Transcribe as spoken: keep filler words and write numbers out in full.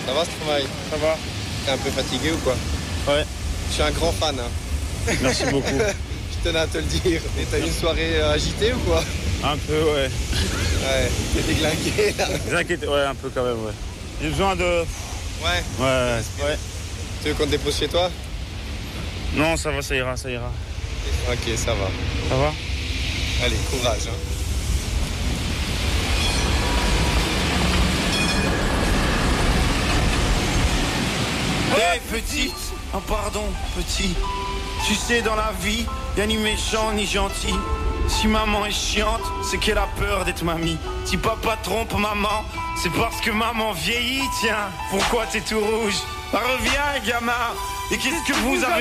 Ça va ce travail? Ça va? T'es un peu fatigué ou quoi? Ouais. Je suis un grand fan. Hein. Merci beaucoup. Je tenais à te le dire. Mais t'as eu une soirée agitée ou quoi? Un peu, ouais. Ouais, t'es déglingué là. Vous inquiétez, ouais, un peu quand même, ouais. J'ai besoin de... Ouais. Ouais, ouais. Tu veux qu'on te dépose chez toi? Non, ça va, ça ira, ça ira. Ok, ça va. Ça va? Allez, courage. Hein. Hey petite, oh pardon petit, tu sais dans la vie, y'a ni méchant ni gentil. Si maman est chiante, c'est qu'elle a peur d'être mamie. Si papa trompe maman, c'est parce que maman vieillit, tiens. Pourquoi t'es tout rouge? Bah, reviens gamin, et qu'est-ce que vous avez